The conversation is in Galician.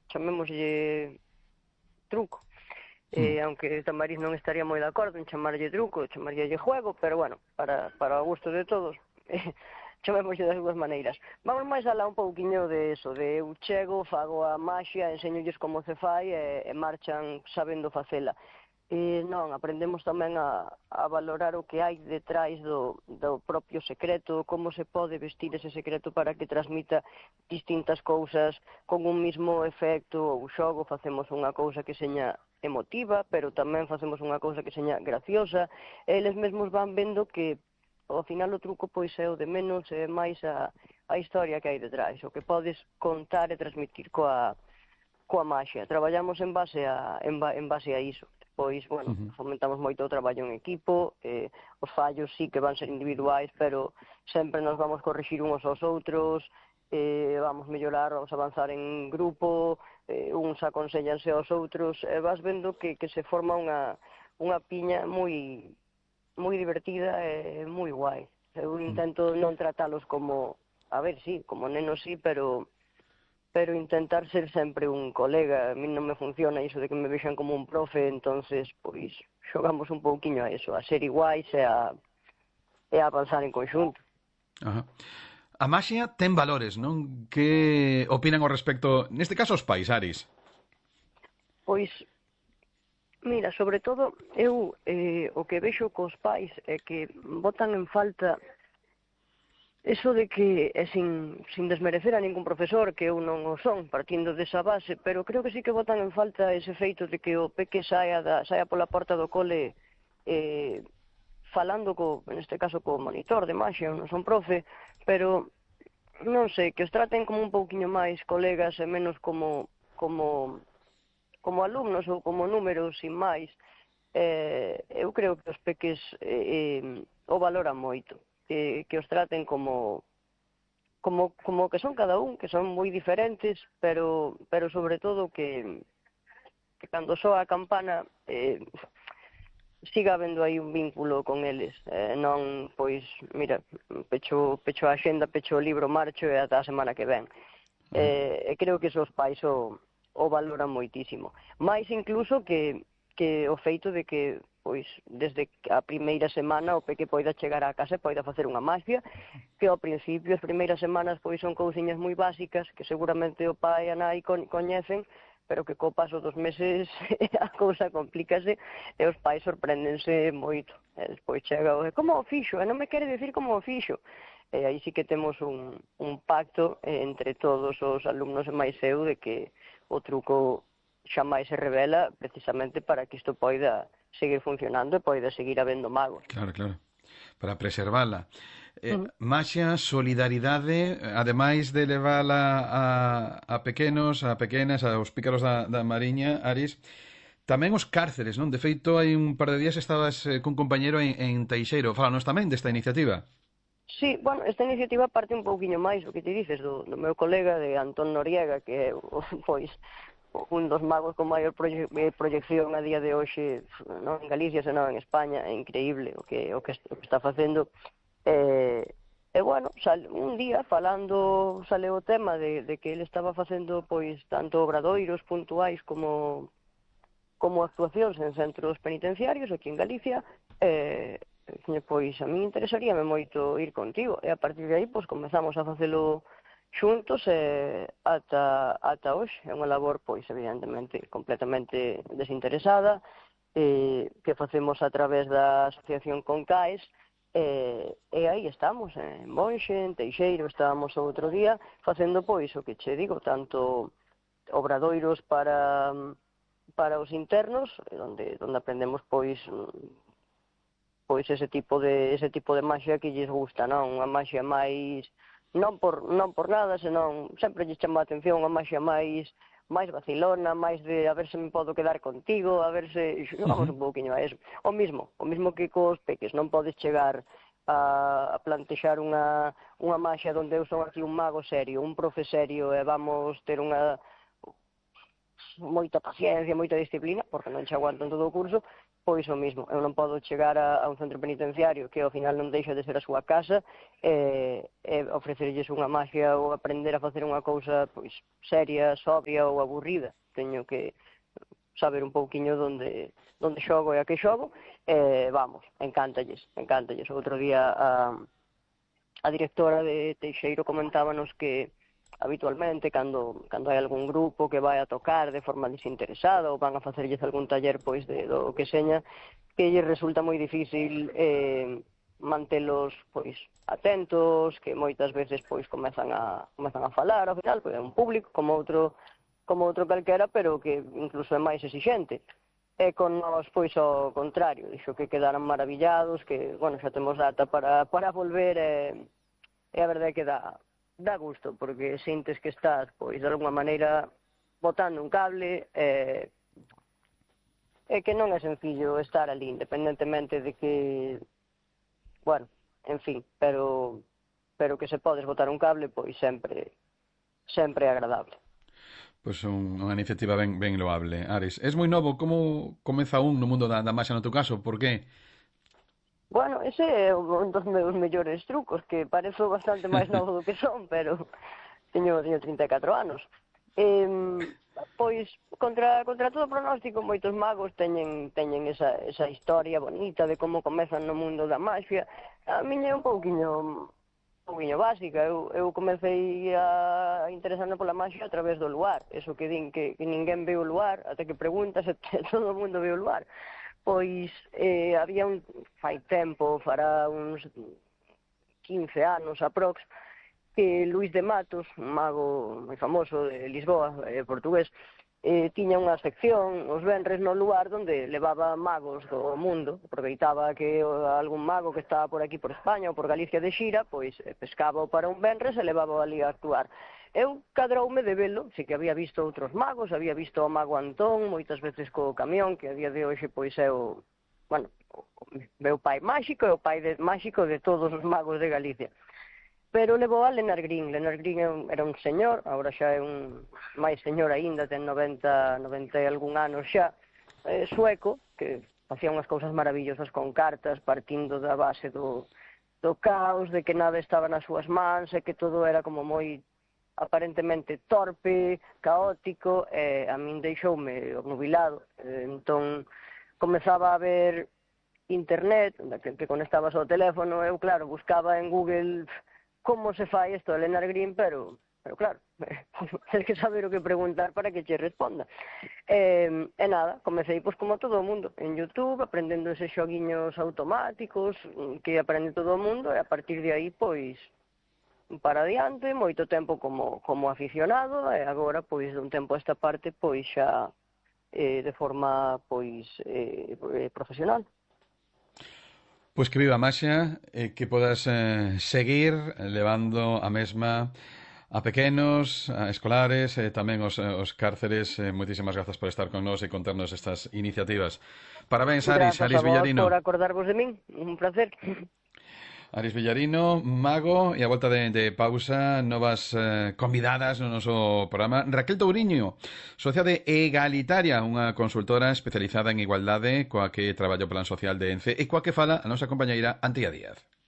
chamémoslle truco. Aunque Tamariz non estaría moi de acordo en chamarlle truco, chamarlle juego, pero bueno, para o gusto de todos, chamémoslle das dúas maneiras. Vamos máis alá un pouquiño de eso, de eu chego, fago a maxia, enseñolles como se fai e marchan sabendo facela. Non, aprendemos tamén a valorar o que hai detrás do propio secreto, como se pode vestir ese secreto para que transmita distintas cousas con un mismo efecto ou xogo. Facemos unha cousa que seña emotiva, pero tamén facemos unha cousa que seña graciosa. Eles mesmos van vendo que ao final o truco pois é o de menos, é máis a historia que hai detrás, o que podes contar e transmitir coa maxia. Traballamos en base a iso. Pois, bueno, fomentamos moito o traballo en equipo, os fallos sí que van ser individuais, pero sempre nos vamos corrixir uns aos outros, vamos mellorar, vamos avanzar en grupo, uns aconsellanse aos outros, e vas vendo que se forma unha piña moi divertida e moi guai. Eu intento non tratalos como, a ver, sí, como nenos sí, pero intentar ser sempre un colega. A mí non me funciona iso de que me vexan como un profe, entonces, pois, xogamos un pouquiño a eso, a ser iguais e a avanzar en conxunto. Ajá. A maxia ten valores, non? Que opinan ao respecto, neste caso, os pais, Aris? Pois, mira, sobre todo, eu o que vexo cos pais é que botan en falta eso de que, sin desmerecer a ningún profesor, que eu non o son, partindo desa base, pero creo que sí que botan en falta ese feito de que o peque saia pola porta do cole falando, neste caso, co monitor de maxia. Eu non son profe, pero non sei, que os traten como un pouquiño máis colegas e menos como alumnos ou como números, sin máis. Eu creo que os peques o valoran moito, que os traten como que son cada un, que son moi diferentes, pero sobre todo que cando soa a campana siga habendo aí un vínculo con eles, non, pois, mira, pecho a axenda, pecho o libro, marcho e ata a semana que ven. E creo que esos pais o valoran moitísimo. Mais incluso que o feito de que, pois, desde a primeira semana o peque poida chegar á casa e poida facer unha maxia, que ao principio, as primeiras semanas, pois son cousiñas moi básicas, que seguramente o pai e a nai coñecen, pero que co paso dos meses a cousa complícase e os pais sorpréndense moito. E despois chega como o fixo? E non me quere dicir como o fixo. E aí sí que temos un pacto entre todos os alumnos e máis eu de que o truco xamais se revela, precisamente para que isto poida seguir funcionando e poida seguir habendo magos. Claro, para preservala. Maxia, solidaridade, ademais de levala a pequenos, a pequenas, aos pícaros da Mariña, Aris, tamén os cárceres, non? De feito, hai un par de días estabas cun compañeiro en Teixeiro. Fálanos tamén desta iniciativa. Sí, bueno, esta iniciativa parte un pouquiño máis, o que te dices, do meu colega de Antón Noriega, que é, pois, un dos magos con maior proyección a día de hoxe, non en Galicia, senón en España. É increíble o que está facendo. E bueno, un día falando, sale o tema de que ele estaba facendo pois tanto obradoiros puntuais como actuacións en centros penitenciarios aquí en Galicia. Pois a mí interesaríame moito ir contigo, e a partir de aí pois comezamos a facelo xuntos ata hoxe. É unha labor, pois, evidentemente, completamente desinteresada, que facemos a través da asociación Concaes, e aí estamos, en Monxe, en Teixeiro, estábamos o outro día, facendo, pois, o que che digo, tanto obradoiros para os internos, onde aprendemos, pois ese tipo de maxia que lles gusta, non? Unha maxia máis, non por nada, senón sempre lles chama a atención unha maxia máis vacilona, máis de a ver se me podo quedar contigo, a ver se xogamos un pouquiño a eso. O mismo que cos peques, non podes chegar a plantexar unha maxia onde eu son aquí un mago serio, un profe serio, e vamos ter moita paciencia, moita disciplina, porque non che aguantan todo o curso, pois o mismo. Eu non podo chegar a un centro penitenciario que ao final non deixa de ser a súa casa e ofrecerlles unha magia ou aprender a facer unha cousa pois seria, sobria ou aburrida. Teño que saber un pouquiño onde xogo e a que xogo, vamos, encántalles. Outro día a directora de Teixeiro comentábanos que habitualmente, cando hai algún grupo que vai a tocar de forma desinteresada ou van a facerlles algún taller pois do que seña, que lles resulta moi difícil mantelos pois atentos, que moitas veces pois comezan a falar, ao final, pois é un público como outro calquera, pero que incluso é máis exixente. E con nós, pois, ao contrario, dixo que quedaran maravillados, que, bueno, xa temos data para volver, e a verdade é que dá gusto, porque sintes que estás, pois, de alguma maneira, botando un cable, e que non é sencillo estar ali, independentemente de que, bueno, en fin, pero que se podes botar un cable, pois sempre é agradable. Pois unha iniciativa ben loable. Ares, es moi novo, como comeza un no mundo da maxia no teu caso? Por que? Bueno, ese é un dos meus mellores trucos, que parezo bastante máis novo do que son, pero teño 34 anos. Pois, contra todo pronóstico, moitos magos teñen esa historia bonita de como comezan no mundo da magia. A miña é un pouquiño básica. Eu comecei a interesarme pola magia a través do luar. Eso que din que ninguén ve o luar, até que preguntas e todo o mundo ve o luar. Pois había fai tempo, fará uns 15 anos aprox, que Luís de Matos, un mago moi famoso de Lisboa, portugués, tiña unha sección os venres no luar onde levaba magos do mundo, aproveitaba que algún mago que estaba por aquí por España ou por Galicia de xira, pois pescaba para un venres e levaba ali a actuar. Eu cadroume de velo, si que había visto outros magos, había visto o mago Antón, moitas veces co camión, que a día de hoxe pois é o meu pai máxico e o pai máxico de todos os magos de Galicia. Pero levou a Lennart Green. Lennart Green era un señor, agora xa é un máis señor aínda, ten 90 e algún anos xa, sueco, que facía unhas cousas maravillosas con cartas, partindo da base do caos, de que nada estaba nas súas mans e que todo era como moi aparentemente torpe, caótico, e a min deixoume obnubilado. Entón, comezaba a ver internet, que conectabas ao teléfono, eu, claro, buscaba en Google como se fai isto de Lennart Green, pero claro, tens que saber o que preguntar para que che responda. E nada, comecei, pois, como todo o mundo, en YouTube, aprendendo eses xoguiños automáticos que aprende todo o mundo, e a partir de aí, pois, para adiante, moito tempo como aficionado, e agora, pois, de un tempo a esta parte, pois, xa de forma, pois, profesional. Pois que viva a maxia, que podas seguir levando a mesma a pequenos, a escolares, tamén os cárceres. Moitísimas grazas por estar con nós e contarnos estas iniciativas. Parabéns, Aris Villarino. Grazas a vos por acordarvos de min, un placer. Aris Villarino, mago, e a volta de pausa, novas convidadas no noso programa. Raquel Touriño, socia de Egalitaria, unha consultora especializada en igualdade coa que traballa o Plan Social de ENCE e coa que fala a nosa compañeira Antía Díaz.